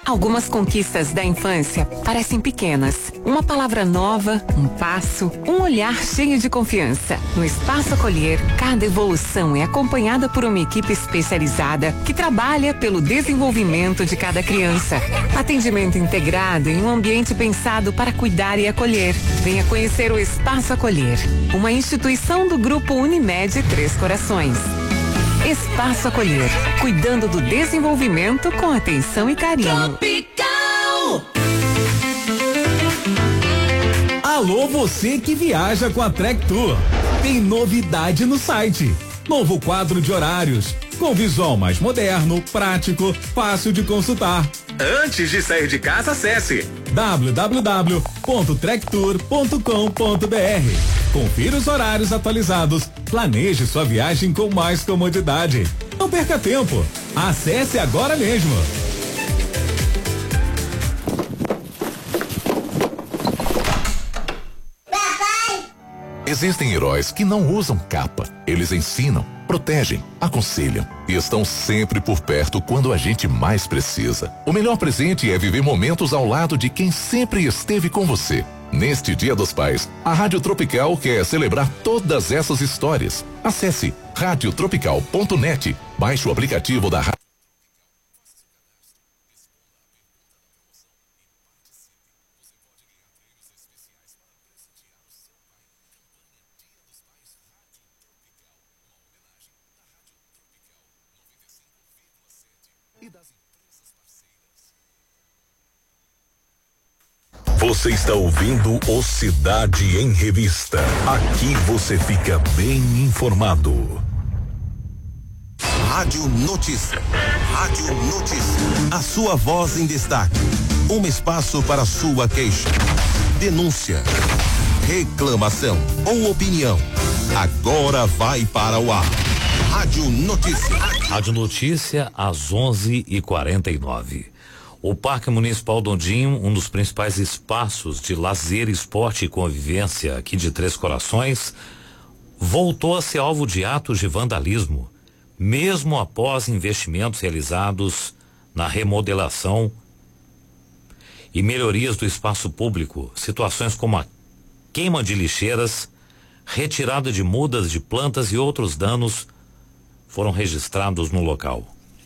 Algumas conquistas da infância parecem pequenas. Uma palavra nova, um passo, um olhar cheio de confiança. No Espaço Acolher, cada evolução é acompanhada por uma equipe especializada que trabalha pelo desenvolvimento de cada criança. Atendimento integrado em um ambiente pensado para cuidar e acolher. Venha conhecer o Espaço Acolher, uma instituição do Grupo Unimed Três Corações. Espaço Acolher, cuidando do desenvolvimento com atenção e carinho. Tropical. Alô, você que viaja com a Trek Tour. Tem novidade no site. Novo quadro de horários, com visual mais moderno, prático, fácil de consultar. Antes de sair de casa, acesse www.trektour.com.br. Confira os horários atualizados. Planeje sua viagem com mais comodidade. Não perca tempo. Acesse agora mesmo. Existem heróis que não usam capa. Eles ensinam, protegem, aconselham e estão sempre por perto quando a gente mais precisa. O melhor presente é viver momentos ao lado de quem sempre esteve com você. Neste Dia dos Pais, a Rádio Tropical quer celebrar todas essas histórias. Acesse radiotropical.net, baixe o aplicativo da Rádio. Você está ouvindo o Cidade em Revista. Aqui você fica bem informado. Rádio Notícia. Rádio Notícia. A sua voz em destaque. Um espaço para sua queixa, denúncia, reclamação ou opinião. Agora vai para o ar. Rádio Notícia. Rádio Notícia às 11h49. O Parque Municipal Dondinho, um dos principais espaços de lazer, esporte e convivência aqui de Três Corações, voltou a ser alvo de atos de vandalismo, mesmo após investimentos realizados na remodelação e melhorias do espaço público. Situações como a queima de lixeiras, retirada de mudas de plantas e outros danos foram registrados no local.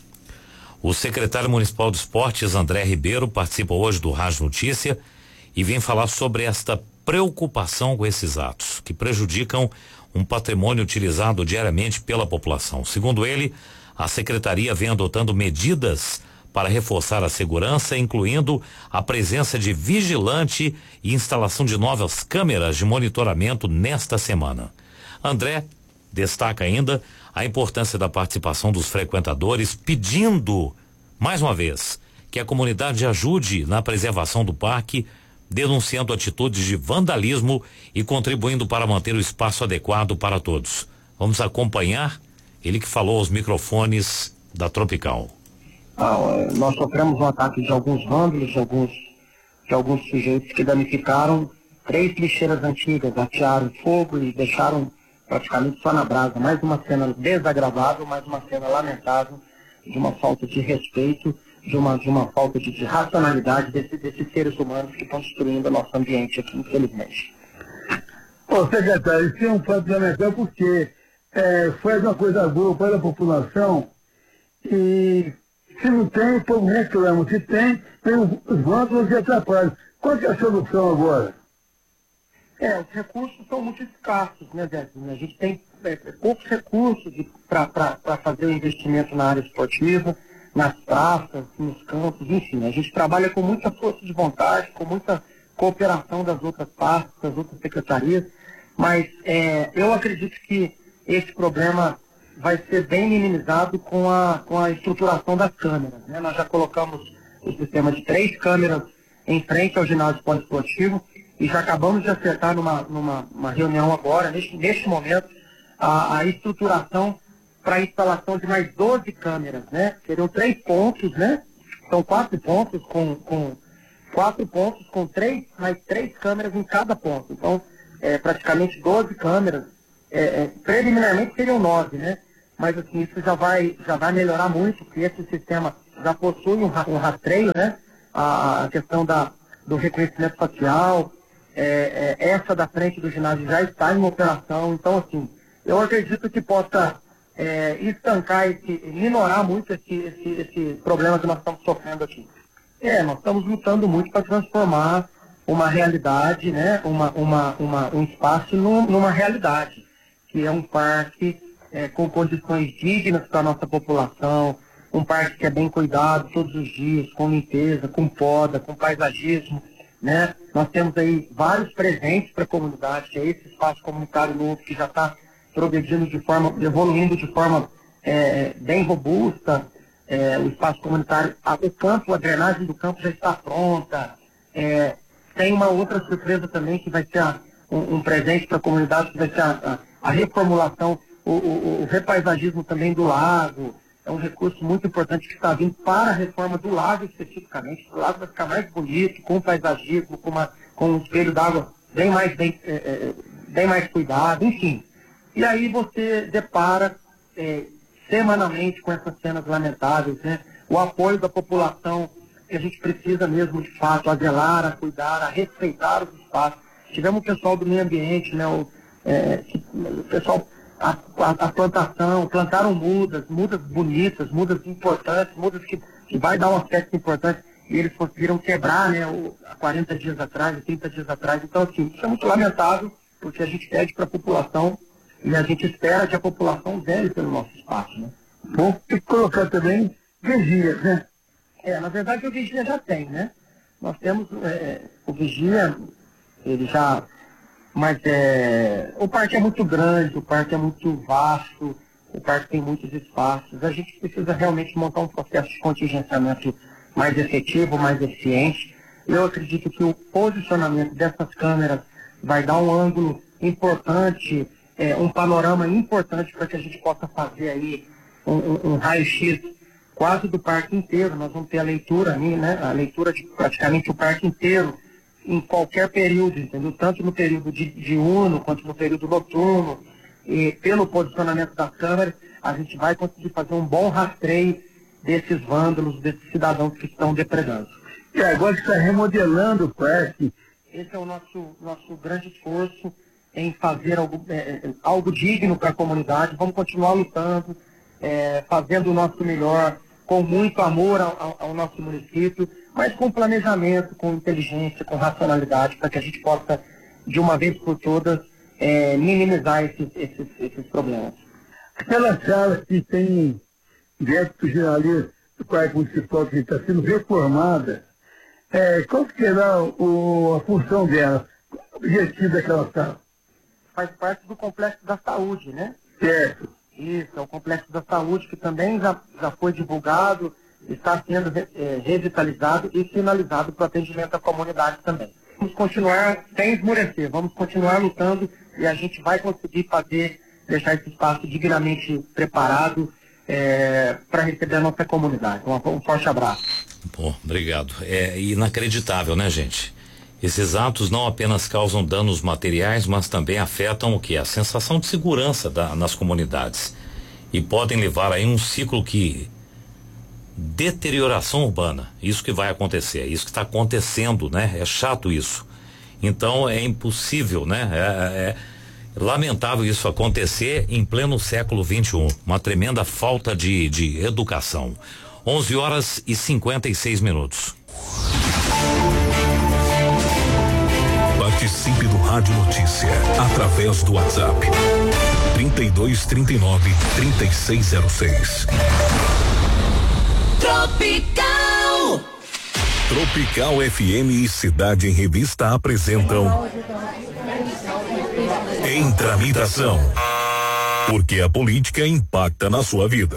O secretário municipal de esportes, André Ribeiro, participa hoje do Rádio Notícia e vem falar sobre esta preocupação com esses atos, que prejudicam um patrimônio utilizado diariamente pela população. Segundo ele, a secretaria vem adotando medidas para reforçar a segurança, incluindo a presença de vigilante e instalação de novas câmeras de monitoramento nesta semana. André destaca ainda a importância da participação dos frequentadores, pedindo, mais uma vez, que a comunidade ajude na preservação do parque, denunciando atitudes de vandalismo e contribuindo para manter o espaço adequado para todos. Vamos acompanhar ele que falou aos microfones da Tropical. Nós sofremos um ataque de alguns vândalos, de alguns sujeitos que danificaram 3 lixeiras antigas, atearam fogo e deixaram praticamente só na brasa. Mais uma cena desagradável, mais uma cena lamentável, de uma falta de respeito, de uma falta de racionalidade desses seres humanos que estão destruindo o nosso ambiente aqui, infelizmente. Ô, secretário, isso é um fato fundamental porque faz uma coisa boa para a população e se não tem, o povo reclama. Se tem os vândalos que atrapalham. Qual que é a solução agora? Os recursos são muito escassos, né, Décimo? A gente tem poucos recursos para fazer o investimento na área esportiva, nas praças, nos campos, enfim. A gente trabalha com muita força de vontade, com muita cooperação das outras partes, das outras secretarias, mas eu acredito que esse problema vai ser bem minimizado com a estruturação das câmeras, né? Nós já colocamos o sistema de 3 câmeras em frente ao ginásio poliesportivo e já acabamos de acertar numa reunião agora, neste momento, a estruturação para a instalação de mais 12 câmeras, né? Seriam 3 pontos, né? São 4 pontos com 4 pontos com mais 3 câmeras em cada ponto. Então, praticamente 12 câmeras. Preliminarmente seriam 9, né? Mas assim, isso já vai melhorar muito, porque esse sistema já possui um rastreio, né? a questão do reconhecimento facial, essa da frente do ginásio já está em operação. Então, assim, eu acredito que possa estancar, minorar muito esse problema que nós estamos sofrendo aqui. Nós estamos lutando muito para transformar uma realidade, né, um espaço numa realidade, que é um parque com condições dignas para a nossa população, um parque que é bem cuidado todos os dias, com limpeza, com poda, com paisagismo, né? Nós temos aí vários presentes para a comunidade, que é esse espaço comunitário novo que já está progredindo evoluindo de forma bem robusta, o espaço comunitário, o campo, a drenagem do campo já está pronta, tem uma outra surpresa também que vai ser um presente para a comunidade, que vai ser a reformulação, o repaisagismo também do lago. É um recurso muito importante que está vindo para a reforma do lago especificamente. O lago vai ficar mais bonito, com paisagismo, com um espelho d'água bem mais cuidado, enfim. E aí você depara semanalmente com essas cenas lamentáveis, né? O apoio da população, que a gente precisa mesmo, de fato, a zelar, a cuidar, a respeitar os espaços. Tivemos o pessoal do meio ambiente, né? O pessoal, a plantação, plantaram mudas bonitas, mudas importantes, mudas que vai dar um aspecto importante, e eles conseguiram quebrar, né? Há 40 dias atrás, 30 dias atrás. Então, assim, isso é muito lamentável, porque a gente pede para a população e a gente espera que a população zele pelo nosso espaço, né? Bom, tem que colocar também vigias, né? Na verdade o vigia já tem, né? Nós temos o vigia, ele já... Mas o parque é muito grande, o parque é muito vasto, o parque tem muitos espaços. A gente precisa realmente montar um processo de contingenciamento mais efetivo, mais eficiente. Eu acredito que o posicionamento dessas câmeras vai dar um ângulo importante, um panorama importante para que a gente possa fazer aí um raio-x quase do parque inteiro. Nós vamos ter a leitura ali, né? A leitura de praticamente o parque inteiro, em qualquer período, entendeu? Tanto no período diurno quanto no período noturno. E pelo posicionamento das câmeras, a gente vai conseguir fazer um bom rastreio desses vândalos, desses cidadãos que estão depredando. E agora está remodelando o parque. Esse é o nosso grande esforço em fazer algo digno para a comunidade. Vamos continuar lutando, fazendo o nosso melhor, com muito amor ao nosso município, mas com planejamento, com inteligência, com racionalidade, para que a gente possa, de uma vez por todas, minimizar esses problemas. Aquela sala que tem direto-geral do Parque Municipal, que está sendo reformada, qual que será a função dela, o objetivo daquela sala? Faz parte do Complexo da Saúde, né? Certo. Isso, é o Complexo da Saúde, que também já foi divulgado, está sendo revitalizado e finalizado para o atendimento à comunidade também. Vamos continuar sem esmorecer, vamos continuar lutando e a gente vai conseguir deixar esse espaço dignamente preparado para receber a nossa comunidade. Um forte abraço. Bom, obrigado. É inacreditável, né, gente? Esses atos não apenas causam danos materiais, mas também afetam a sensação de segurança nas comunidades. E podem levar aí um ciclo deterioração urbana. Isso que vai acontecer, é isso que está acontecendo, né? É chato isso. Então é impossível, né? É lamentável isso acontecer em pleno século XXI. Uma tremenda falta de educação. 11h56. Participe do Rádio Notícia através do WhatsApp 3239-3606. Tropical FM e Cidade em Revista apresentam Em Tramitação, porque a política impacta na sua vida.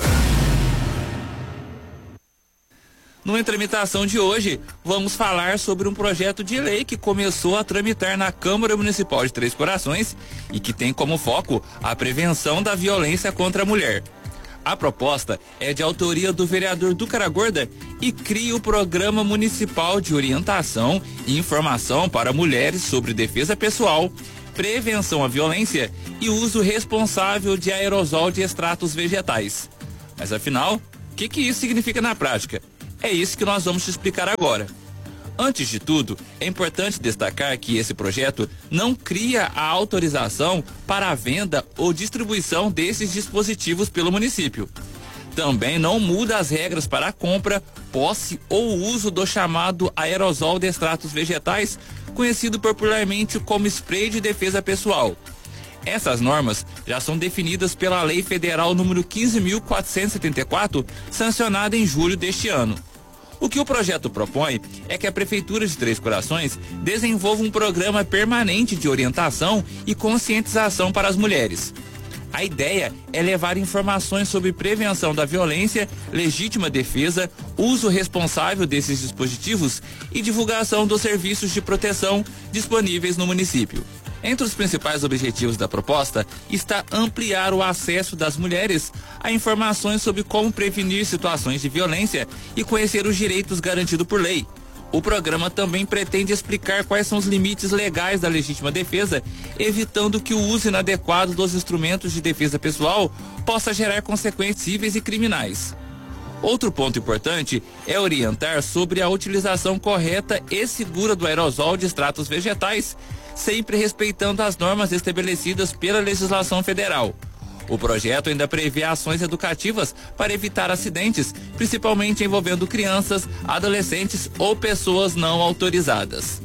No Em Tramitação de hoje, vamos falar sobre um projeto de lei que começou a tramitar na Câmara Municipal de Três Corações e que tem como foco a prevenção da violência contra a mulher. A proposta é de autoria do vereador do Caragorda e cria o Programa Municipal de Orientação e Informação para Mulheres sobre Defesa Pessoal, Prevenção à Violência e Uso Responsável de Aerosol de Extratos Vegetais. Mas afinal, o que isso significa na prática? É isso que nós vamos te explicar agora. Antes de tudo, é importante destacar que esse projeto não cria a autorização para a venda ou distribuição desses dispositivos pelo município. Também não muda as regras para a compra, posse ou uso do chamado aerosol de extratos vegetais, conhecido popularmente como spray de defesa pessoal. Essas normas já são definidas pela Lei Federal número 15.474, sancionada em julho deste ano. O que o projeto propõe é que a Prefeitura de Três Corações desenvolva um programa permanente de orientação e conscientização para as mulheres. A ideia é levar informações sobre prevenção da violência, legítima defesa, uso responsável desses dispositivos e divulgação dos serviços de proteção disponíveis no município. Entre os principais objetivos da proposta está ampliar o acesso das mulheres a informações sobre como prevenir situações de violência e conhecer os direitos garantidos por lei. O programa também pretende explicar quais são os limites legais da legítima defesa, evitando que o uso inadequado dos instrumentos de defesa pessoal possa gerar consequências cíveis e criminais. Outro ponto importante é orientar sobre a utilização correta e segura do aerosol de extratos vegetais, sempre respeitando as normas estabelecidas pela legislação federal. O projeto ainda prevê ações educativas para evitar acidentes, principalmente envolvendo crianças, adolescentes ou pessoas não autorizadas.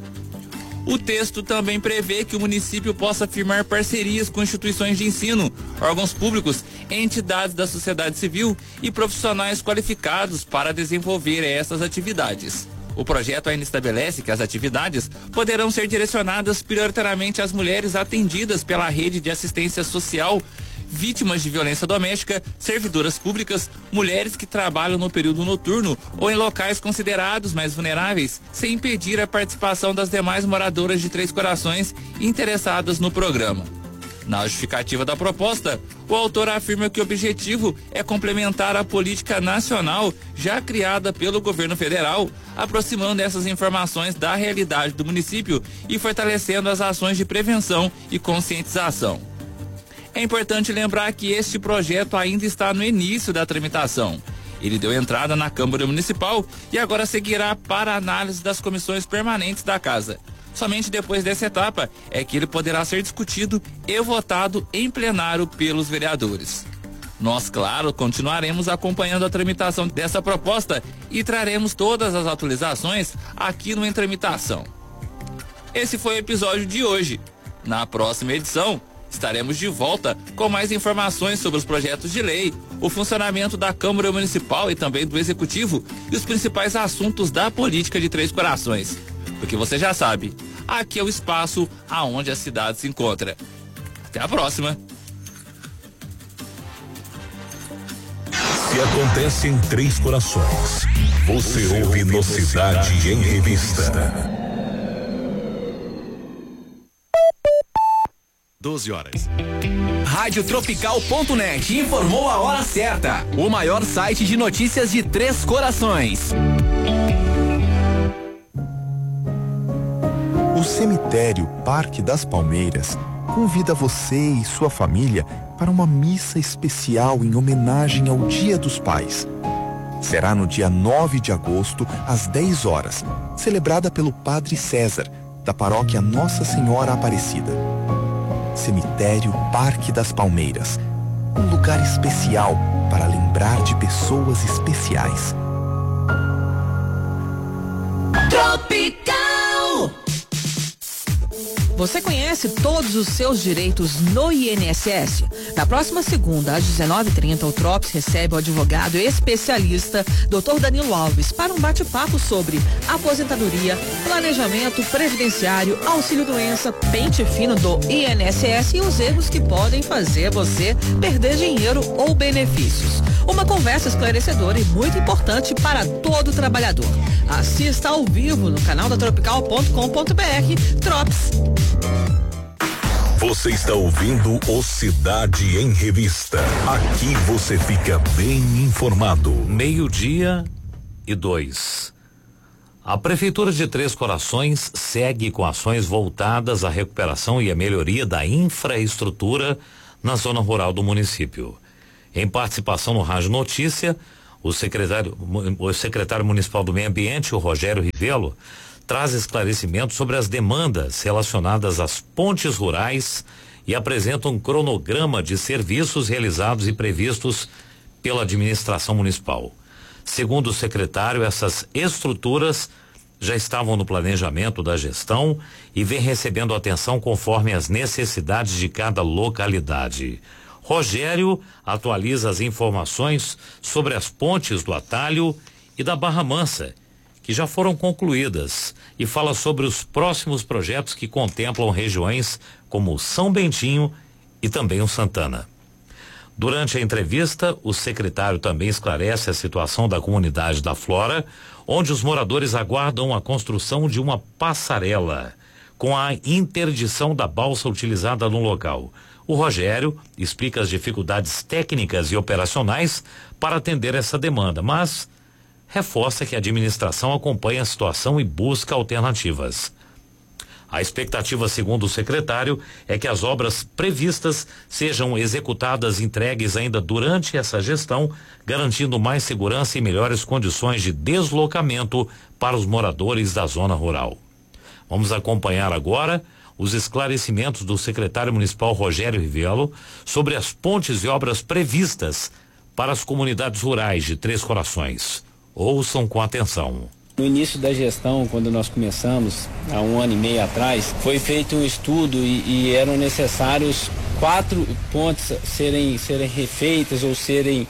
O texto também prevê que o município possa firmar parcerias com instituições de ensino, órgãos públicos, entidades da sociedade civil e profissionais qualificados para desenvolver essas atividades. O projeto ainda estabelece que as atividades poderão ser direcionadas prioritariamente às mulheres atendidas pela rede de assistência social, vítimas de violência doméstica, servidoras públicas, mulheres que trabalham no período noturno ou em locais considerados mais vulneráveis, sem impedir a participação das demais moradoras de Três Corações interessadas no programa. Na justificativa da proposta, o autor afirma que o objetivo é complementar a política nacional já criada pelo governo federal, aproximando essas informações da realidade do município e fortalecendo as ações de prevenção e conscientização. É importante lembrar que este projeto ainda está no início da tramitação. Ele deu entrada na Câmara Municipal e agora seguirá para a análise das comissões permanentes da Casa. Somente depois dessa etapa é que ele poderá ser discutido e votado em plenário pelos vereadores. Nós, claro, continuaremos acompanhando a tramitação dessa proposta e traremos todas as atualizações aqui no Em Tramitação. Esse foi o episódio de hoje. Na próxima edição, estaremos de volta com mais informações sobre os projetos de lei, o funcionamento da Câmara Municipal e também do Executivo e os principais assuntos da política de Três Corações. Porque você já sabe, aqui é o espaço aonde a cidade se encontra. Até a próxima! Se acontece em Três Corações, você ouve no Cidade em Revista. 12 horas. Radiotropical.net informou a hora certa. O maior site de notícias de Três Corações. O cemitério Parque das Palmeiras convida você e sua família para uma missa especial em homenagem ao Dia dos Pais. Será no dia 9 de agosto, às 10 horas, celebrada pelo Padre César, da paróquia Nossa Senhora Aparecida. Cemitério Parque das Palmeiras, um lugar especial para lembrar de pessoas especiais. Tropical! Você conhece todos os seus direitos no INSS? Na próxima segunda, às 19h30, o Trops recebe o advogado especialista Dr. Danilo Alves para um bate-papo sobre aposentadoria, planejamento previdenciário, auxílio-doença, pente fino do INSS e os erros que podem fazer você perder dinheiro ou benefícios. Uma conversa esclarecedora e muito importante para todo trabalhador. Assista ao vivo no canal da Tropical.com.br. Trops. Você está ouvindo o Cidade em Revista. Aqui você fica bem informado. 12:02. A Prefeitura de Três Corações segue com ações voltadas à recuperação e à melhoria da infraestrutura na zona rural do município. Em participação no Rádio Notícia, o secretário municipal do Meio Ambiente, o Rogério Rivello, traz esclarecimentos sobre as demandas relacionadas às pontes rurais e apresenta um cronograma de serviços realizados e previstos pela administração municipal. Segundo o secretário, essas estruturas já estavam no planejamento da gestão e vem recebendo atenção conforme as necessidades de cada localidade. Rogério atualiza as informações sobre as pontes do Atalho e da Barra Mansa, que já foram concluídas, e fala sobre os próximos projetos que contemplam regiões como São Bentinho e também o Santana. Durante a entrevista, o secretário também esclarece a situação da comunidade da Flora, onde os moradores aguardam a construção de uma passarela com a interdição da balsa utilizada no local. O Rogério explica as dificuldades técnicas e operacionais para atender essa demanda, mas reforça que a administração acompanha a situação e busca alternativas. A expectativa, segundo o secretário, é que as obras previstas sejam executadas e entregues ainda durante essa gestão, garantindo mais segurança e melhores condições de deslocamento para os moradores da zona rural. Vamos acompanhar agora os esclarecimentos do secretário municipal Rogério Rivello sobre as pontes e obras previstas para as comunidades rurais de Três Corações. Ouçam com atenção. No início da gestão, quando nós começamos, há 1 ano e meio atrás, foi feito um estudo e eram necessários 4 pontes serem refeitas ou serem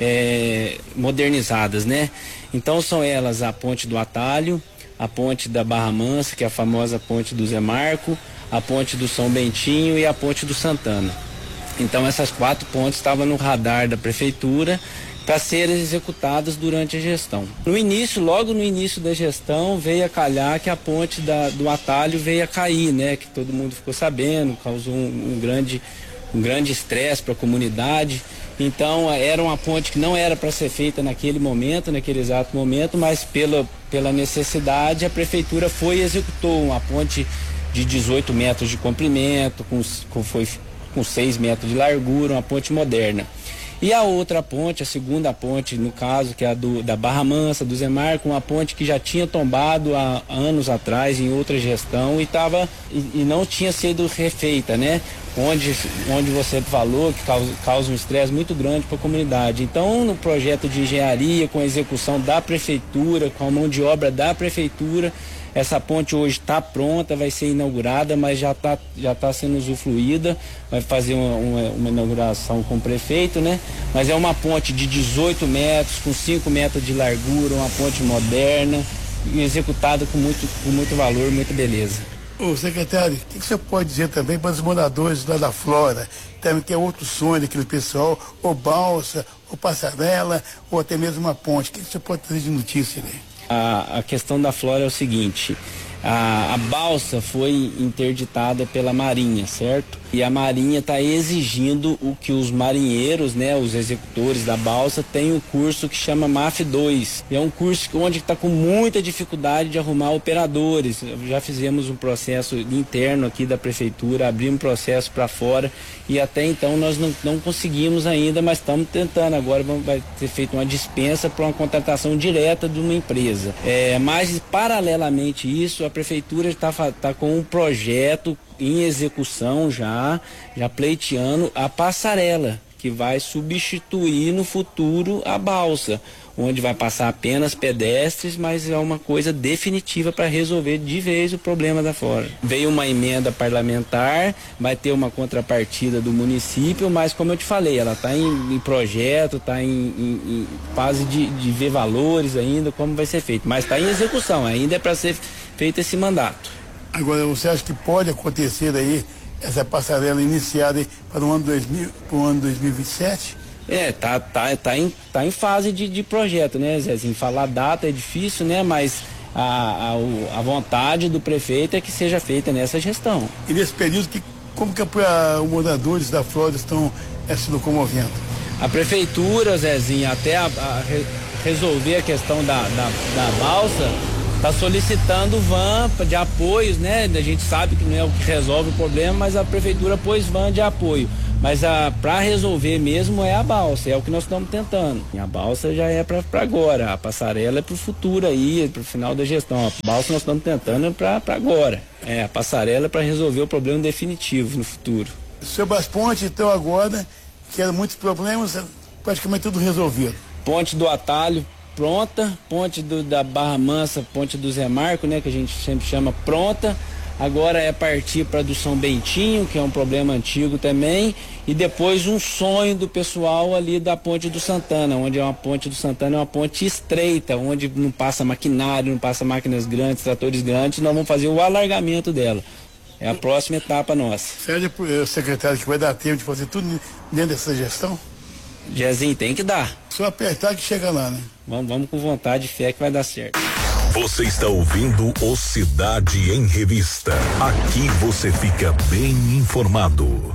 modernizadas, né? Então são elas a ponte do Atalho, a ponte da Barra Mansa, que é a famosa ponte do Zé Marco, a ponte do São Bentinho e a ponte do Santana. Então essas 4 pontes estavam no radar da prefeitura para serem executadas durante a gestão. Logo no início da gestão, veio a calhar que a ponte do Atalho veio a cair, né? Que todo mundo ficou sabendo, causou um grande estresse para a comunidade. Então era uma ponte que não era para ser feita naquele exato momento, mas pela necessidade a prefeitura foi e executou uma ponte de 18 metros de comprimento, com 6 metros de largura, uma ponte moderna. E a outra ponte, a segunda ponte, no caso, que é a da Barra Mansa, do Zé Marco, uma ponte que já tinha tombado há anos atrás em outra gestão e não tinha sido refeita, né? Onde você falou que causa um estresse muito grande para a comunidade. Então, no projeto de engenharia, com a execução da prefeitura, com a mão de obra da prefeitura, essa ponte hoje está pronta, vai ser inaugurada, mas já tá sendo usufruída, vai fazer uma inauguração com o prefeito, né? Mas é uma ponte de 18 metros, com 5 metros de largura, uma ponte moderna e executada com muito valor, muita beleza. Ô secretário, o que você pode dizer também para os moradores lá da Flora, também que é outro sonho daquele pessoal, ou balsa, ou passarela, ou até mesmo uma ponte, o que você pode trazer de notícia aí? A questão da Flora é o seguinte, a balsa foi interditada pela Marinha, certo? E a Marinha está exigindo o que os marinheiros, né, os executores da balsa, têm um curso que chama MAF 2. É um curso onde está com muita dificuldade de arrumar operadores. Já fizemos um processo interno aqui da prefeitura, abrimos um processo para fora e até então nós não conseguimos ainda, mas estamos tentando. Agora vai ser feita uma dispensa para uma contratação direta de uma empresa. Mas paralelamente isso, a prefeitura está com um projeto em execução já pleiteando a passarela, que vai substituir no futuro a balsa, onde vai passar apenas pedestres, mas é uma coisa definitiva para resolver de vez o problema da Flora. Veio uma emenda parlamentar, vai ter uma contrapartida do município, mas como eu te falei, ela está em projeto, está em fase de ver valores ainda, como vai ser feito, mas está em execução, ainda é para ser feito esse mandato. Agora, você acha que pode acontecer aí essa passarela iniciada aí para o ano 2027? Tá em fase de projeto, né, Zezinho? Falar data é difícil, né, mas a vontade do prefeito é que seja feita nessa gestão. E nesse período, como que os moradores da Flora estão se locomovendo? A prefeitura, Zezinho, até resolver a questão da balsa, está solicitando van de apoios, né? A gente sabe que não é o que resolve o problema, mas a prefeitura pôs van de apoio. Mas para resolver mesmo é a balsa, é o que nós estamos tentando. A balsa já é para agora, a passarela é para o futuro aí, para o final da gestão. A balsa nós estamos tentando para agora. A passarela é para resolver o problema definitivo no futuro. Sobre as pontes, então, agora, que eram muitos problemas, praticamente tudo resolvido. Ponte do Atalho pronta, ponte da Barra Mansa, ponte do Zé Marco, né, que a gente sempre chama pronta. Agora é partir para do São Bentinho, que é um problema antigo também, e depois um sonho do pessoal ali da Ponte do Santana, onde é uma ponte do Santana, é uma ponte estreita, onde não passa maquinário, não passa máquinas grandes, tratores grandes, nós vamos fazer o alargamento dela. É a próxima etapa nossa. Sérgio, secretário, que vai dar tempo de fazer tudo dentro dessa gestão? Jezinho, tem que dar. Só apertar que chega lá, né? Vamos com vontade e fé que vai dar certo. Você está ouvindo o Cidade em Revista. Aqui você fica bem informado.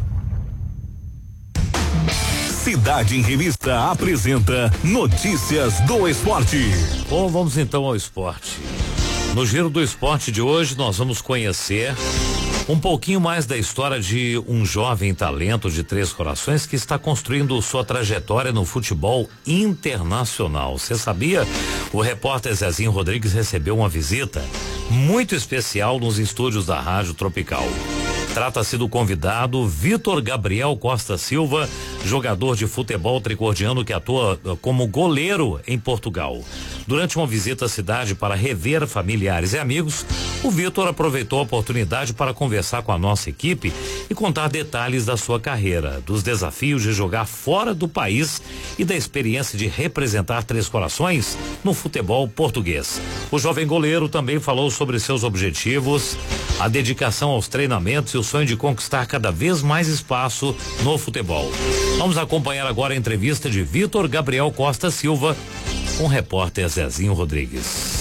Cidade em Revista apresenta Notícias do Esporte. Bom, vamos então ao esporte. No Giro do Esporte de hoje nós vamos conhecer um pouquinho mais da história de um jovem talento de Três Corações que está construindo sua trajetória no futebol internacional. Você sabia? O repórter Zezinho Rodrigues recebeu uma visita muito especial nos estúdios da Rádio Tropical. Trata-se do convidado Vitor Gabriel Costa Silva, jogador de futebol tricordiano que atua como goleiro em Portugal. Durante uma visita à cidade para rever familiares e amigos, o Vitor aproveitou a oportunidade para conversar com a nossa equipe e contar detalhes da sua carreira, dos desafios de jogar fora do país e da experiência de representar Três Corações no futebol português. O jovem goleiro também falou sobre seus objetivos, a dedicação aos treinamentos e o sonho de conquistar cada vez mais espaço no futebol. Vamos acompanhar agora a entrevista de Vitor Gabriel Costa Silva com o repórter Zezinho Rodrigues.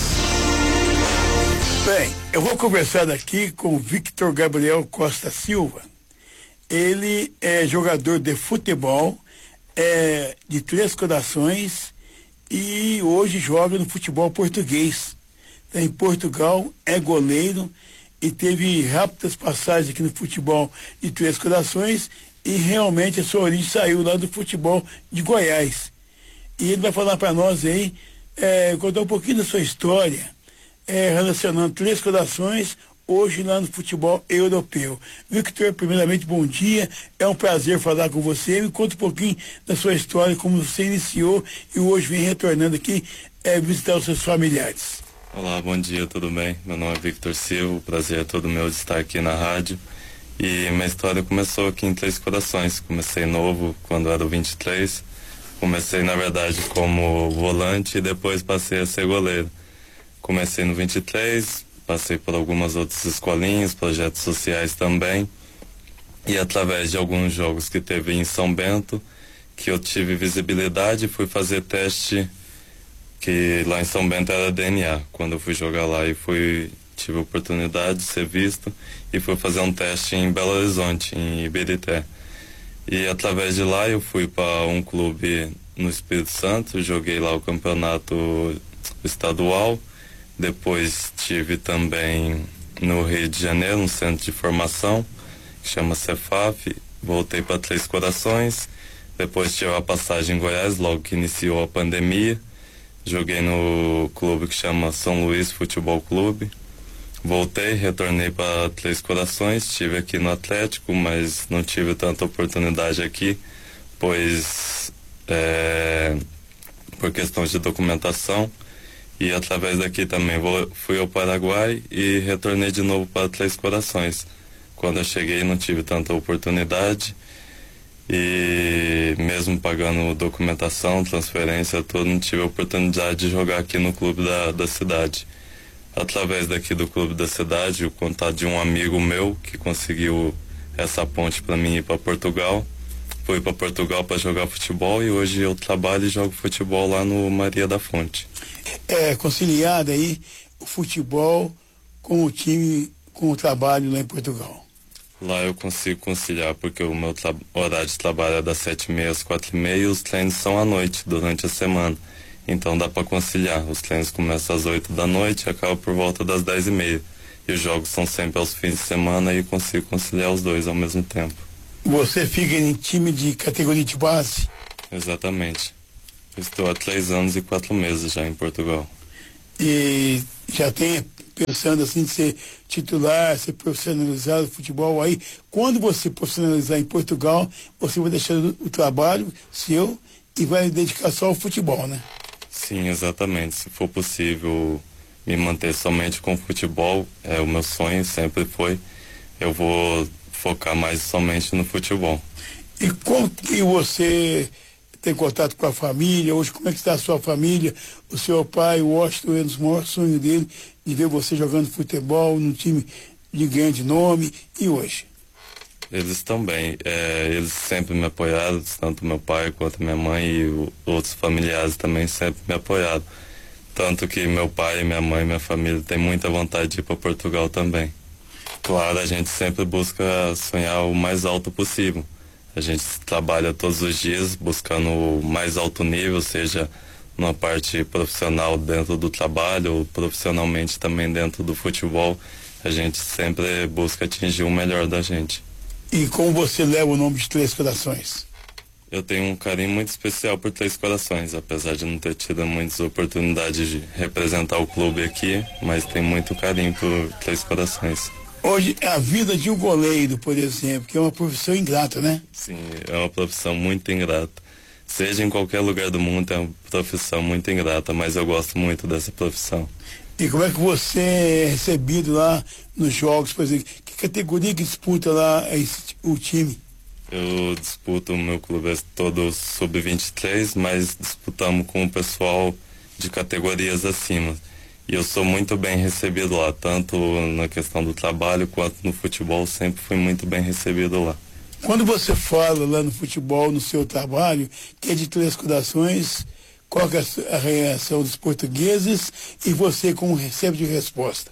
Bem, eu vou conversar aqui com o Victor Gabriel Costa Silva. Ele é jogador de futebol, de Três Corações e hoje joga no futebol português. Em Portugal, é goleiro e teve rápidas passagens aqui no futebol de Três Corações e realmente a sua origem saiu lá do futebol de Goiás. E ele vai falar para nós aí, contar um pouquinho da sua história, relacionando Três Corações hoje lá no futebol europeu. Victor, primeiramente, bom dia, é um prazer falar com você. Me conta um pouquinho da sua história, como você iniciou e hoje vem retornando aqui visitar os seus familiares. Olá, bom dia, tudo bem? Meu nome é Victor Silva, o prazer é todo meu de estar aqui na rádio. E minha história começou aqui em Três Corações. Comecei novo quando era 23. Comecei, na verdade, como volante e depois passei a ser goleiro. Comecei no 23, passei por algumas outras escolinhas, projetos sociais também. E através de alguns jogos que teve em São Bento, que eu tive visibilidade, fui fazer teste, que lá em São Bento era DNA. Quando eu fui jogar lá e tive a oportunidade de ser visto e fui fazer um teste em Belo Horizonte, em Ibirité. E através de lá eu fui para um clube no Espírito Santo, joguei lá o campeonato estadual. Depois tive também no Rio de Janeiro um centro de formação que chama Cefaf. Voltei para Três Corações. Depois tive a passagem em Goiás logo que iniciou a pandemia. Joguei no clube que chama São Luís Futebol Clube. Voltei, retornei para Três Corações, estive aqui no Atlético, mas não tive tanta oportunidade aqui, pois por questão de documentação. E através daqui também fui ao Paraguai e retornei de novo para Três Corações. Quando eu cheguei não tive tanta oportunidade e mesmo pagando documentação, transferência, tudo, não tive a oportunidade de jogar aqui no clube da cidade. Através daqui do clube da cidade, o contato de um amigo meu que conseguiu essa ponte para mim ir para Portugal. Fui para Portugal para jogar futebol e hoje eu trabalho e jogo futebol lá no Maria da Fonte. Conciliado aí o futebol com o time, com o trabalho lá em Portugal. Lá eu consigo conciliar porque o meu horário de trabalho é das 7h30 às 4h30 e os treinos são à noite, durante a semana. Então dá para conciliar. Os treinos começam às 8 da noite e acabam por volta das 10h30. E os jogos são sempre aos fins de semana e consigo conciliar os dois ao mesmo tempo. Você fica em time de categoria de base? Exatamente. Estou há 3 anos e 4 meses já em Portugal. E já tem pensando assim de ser titular, ser profissionalizado no futebol aí. Quando você profissionalizar em Portugal, você vai deixar o trabalho seu e vai dedicar só ao futebol, né? Sim, exatamente. Se for possível me manter somente com futebol, o meu sonho sempre foi, eu vou focar mais somente no futebol. E como que você tem contato com a família? Hoje, como é que está a sua família? O seu pai, o Washington, é um dos maiores sonhos dele de ver você jogando futebol num time de grande nome. E hoje? Eles estão bem. Eles sempre me apoiaram, tanto meu pai quanto minha mãe e outros familiares também sempre me apoiaram. Tanto que meu pai, minha mãe e minha família têm muita vontade de ir para Portugal também. Claro, a gente sempre busca sonhar o mais alto possível. A gente trabalha todos os dias buscando o mais alto nível, seja numa parte profissional dentro do trabalho ou profissionalmente também dentro do futebol. A gente sempre busca atingir o melhor da gente. E como você leva o nome de Três Corações? Eu tenho um carinho muito especial por Três Corações, apesar de não ter tido muitas oportunidades de representar o clube aqui, mas tenho muito carinho por Três Corações. Hoje, a vida de um goleiro, por exemplo, que é uma profissão ingrata, né? Sim, é uma profissão muito ingrata. Seja em qualquer lugar do mundo, é uma profissão muito ingrata, mas eu gosto muito dessa profissão. E como é que você é recebido lá nos jogos, por exemplo? Que categoria que disputa lá o time? Eu disputo, o meu clube é todo sub-23, mas disputamos com o pessoal de categorias acima. E eu sou muito bem recebido lá, tanto na questão do trabalho quanto no futebol, sempre fui muito bem recebido lá. Quando você fala lá no futebol, no seu trabalho, que é de Três Corações, qual que é a reação dos portugueses e você como recebe de resposta?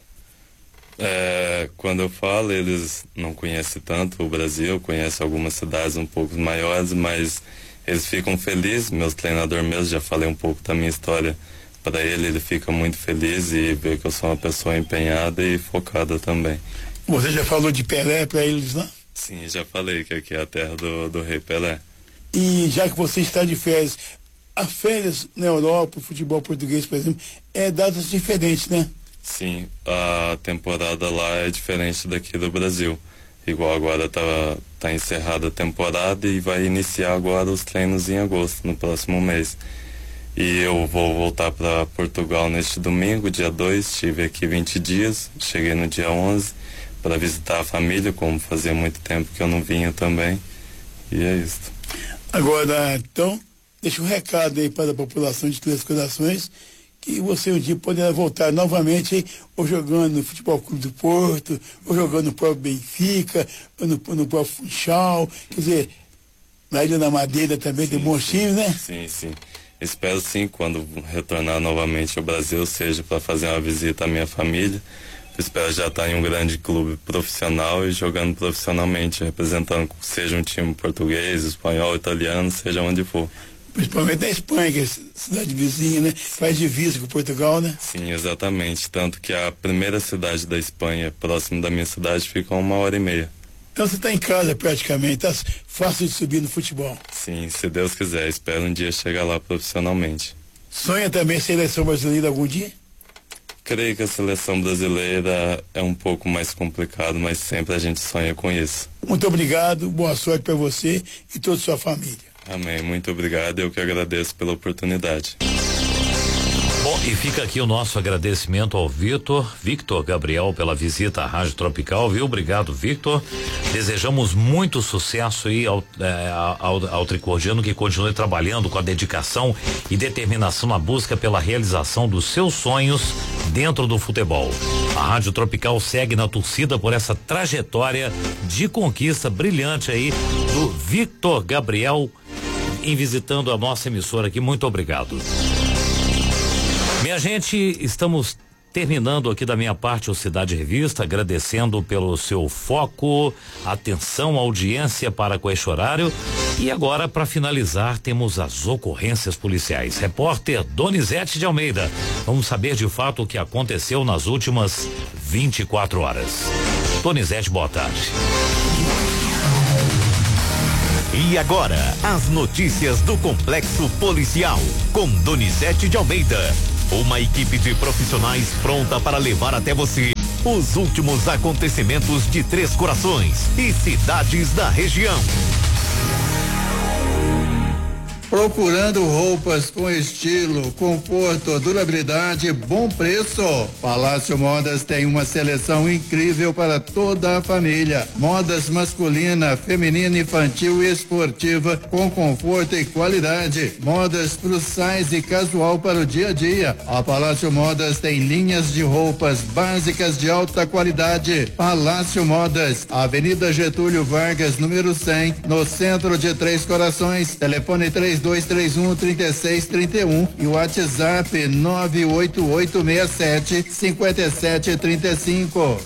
Quando eu falo, eles não conhecem tanto o Brasil, conhecem algumas cidades um pouco maiores, mas eles ficam felizes. Meu treinador mesmo, já falei um pouco da minha história para ele fica muito feliz e vê que eu sou uma pessoa empenhada e focada também. Você já falou de Pelé para eles lá? Sim, já falei que aqui é a terra do Rei Pelé. E já que você está de férias, as férias na Europa, o futebol português, por exemplo, é datas diferentes, né? Sim, a temporada lá é diferente daqui do Brasil. Igual agora tá encerrada a temporada e vai iniciar agora os treinos em agosto, no próximo mês. E eu vou voltar para Portugal neste domingo, dia 2, estive aqui 20 dias, cheguei no dia 11 para visitar a família, como fazia muito tempo que eu não vinha também, e é isso. Agora, então, deixa um recado aí para a população de Três Corações, que você um dia poderá voltar novamente aí, ou jogando no Futebol Clube do Porto, ou jogando no próprio Benfica, ou no próprio Funchal, quer dizer, na Ilha da Madeira também tem bons times, né? Sim, sim. Espero sim, quando retornar novamente ao Brasil, seja para fazer uma visita à minha família. Espero já estar em um grande clube profissional e jogando profissionalmente, representando, seja um time português, espanhol, italiano, seja onde for. Principalmente na Espanha, que é cidade vizinha, né? Faz divisa com Portugal, né? Sim, exatamente. Tanto que a primeira cidade da Espanha, próximo da minha cidade, fica a 1h30. Então você está em casa praticamente, tá fácil de subir no futebol. Sim, se Deus quiser, espero um dia chegar lá profissionalmente. Sonha também seleção brasileira algum dia? Creio que a seleção brasileira é um pouco mais complicado, mas sempre a gente sonha com isso. Muito obrigado, boa sorte para você e toda a sua família. Amém, muito obrigado, eu que agradeço pela oportunidade. Bom, e fica aqui o nosso agradecimento ao Victor Gabriel, pela visita à Rádio Tropical, viu? Obrigado, Victor. Desejamos muito sucesso aí ao tricordiano, que continue trabalhando com a dedicação e determinação na busca pela realização dos seus sonhos dentro do futebol. A Rádio Tropical segue na torcida por essa trajetória de conquista brilhante aí do Victor Gabriel em visitando a nossa emissora aqui. Muito obrigado. Minha gente, estamos terminando aqui da minha parte o Cidade Revista, agradecendo pelo seu foco, atenção, audiência para com este horário. E agora, para finalizar, temos as ocorrências policiais. Repórter Donizete de Almeida. Vamos saber de fato o que aconteceu nas últimas 24 horas. Donizete, boa tarde. E agora, as notícias do Complexo Policial, com Donizete de Almeida. Uma equipe de profissionais pronta para levar até você os últimos acontecimentos de Três Corações e cidades da região. Procurando roupas com estilo, conforto, durabilidade e bom preço? Palácio Modas tem uma seleção incrível para toda a família. Modas masculina, feminina, infantil e esportiva com conforto e qualidade. Modas plus size e casual para o dia a dia. A Palácio Modas tem linhas de roupas básicas de alta qualidade. Palácio Modas, Avenida Getúlio Vargas, número 100, no centro de Três Corações. Telefone 3231-3631 e o WhatsApp 98867-5735.